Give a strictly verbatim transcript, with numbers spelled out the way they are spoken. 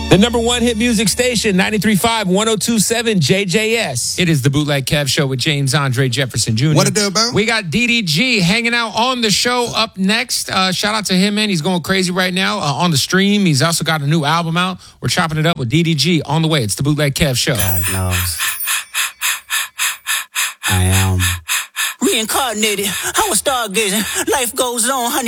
The number one hit music station, ninety-three point five, one oh two point seven J J S. It is the Bootleg Kev Show with James Andre Jefferson Junior What it do, bro? We got D D G hanging out on the show up next. Uh, shout out to him, man. He's going crazy right now uh, on the stream. He's also got a new album out. We're chopping it up with D D G on the way. It's the Bootleg Kev Show. God knows. I am reincarnated. I was stargazing. Life goes on, honey.